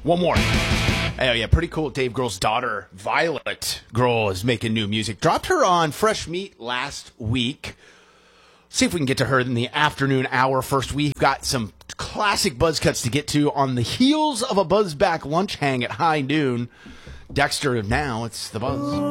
One more. Oh, yeah, pretty cool. Dave Grohl's daughter, Violet Grohl, is making new music. Dropped her on Fresh Meat last week. See if we can get to her in the afternoon hour. First, we've got some classic buzz cuts to get to on the heels of a Buzzback lunch hang at high noon. Dexter, now it's The Buzz.